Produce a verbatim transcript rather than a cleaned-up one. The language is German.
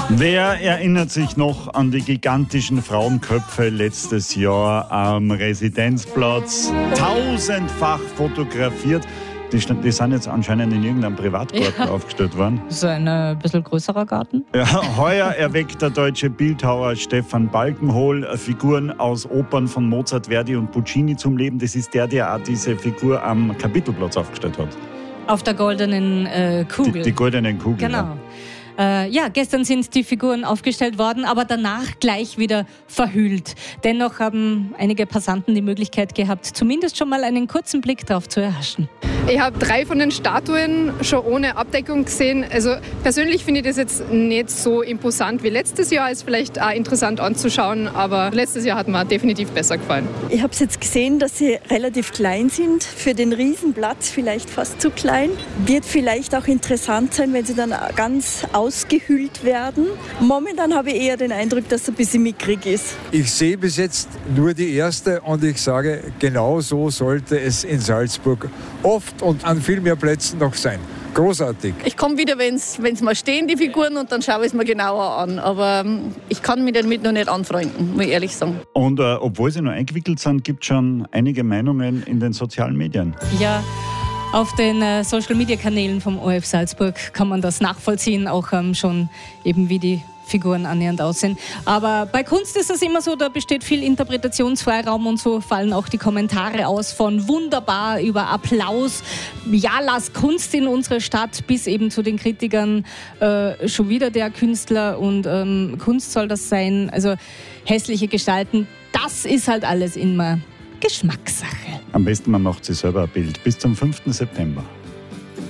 Wer erinnert sich noch an die gigantischen Frauenköpfe letztes Jahr am Residenzplatz? Tausendfach fotografiert. Die, die sind jetzt anscheinend in irgendeinem Privatgarten ja. aufgestellt worden. Das ist ein äh, bisschen größerer Garten. Ja, heuer erweckt der deutsche Bildhauer Stefan Balkenhol Figuren aus Opern von Mozart, Verdi und Puccini zum Leben. Das ist der, der auch diese Figur am Kapitelplatz aufgestellt hat. Auf der goldenen äh, Kugel. Die, die goldenen Kugel. Genau. Ja. Äh, ja, gestern sind die Figuren aufgestellt worden, aber danach gleich wieder verhüllt. Dennoch haben einige Passanten die Möglichkeit gehabt, zumindest schon mal einen kurzen Blick drauf zu erhaschen. Ich habe drei von den Statuen schon ohne Abdeckung gesehen. Also persönlich finde ich das jetzt nicht so imposant wie letztes Jahr. Ist vielleicht auch interessant anzuschauen, aber letztes Jahr hat mir definitiv besser gefallen. Ich habe jetzt gesehen, dass sie relativ klein sind. Für den Riesenplatz vielleicht fast zu klein. Wird vielleicht auch interessant sein, wenn sie dann ganz ausgehüllt werden. Momentan habe ich eher den Eindruck, dass es ein bisschen mickrig ist. Ich sehe bis jetzt nur die erste und ich sage, genau so sollte es in Salzburg oft und an viel mehr Plätzen noch sein. Großartig. Ich komme wieder, wenn es mal stehen, die Figuren, und dann schaue ich es mir genauer an. Aber ähm, ich kann mich damit noch nicht anfreunden, muss ich ehrlich sagen. Und äh, obwohl sie noch eingewickelt sind, gibt es schon einige Meinungen in den sozialen Medien. Ja, auf den äh, Social-Media-Kanälen vom O F Salzburg kann man das nachvollziehen, auch ähm, schon eben wie die Figuren annähernd aussehen. Aber bei Kunst ist es immer so, da besteht viel Interpretationsfreiraum und so fallen auch die Kommentare aus von wunderbar über Applaus, ja, lass Kunst in unsere Stadt, bis eben zu den Kritikern, äh, schon wieder der Künstler und ähm, Kunst soll das sein, also hässliche Gestalten, das ist halt alles immer Geschmackssache. Am besten man macht sich selber ein Bild. Bis zum fünften September.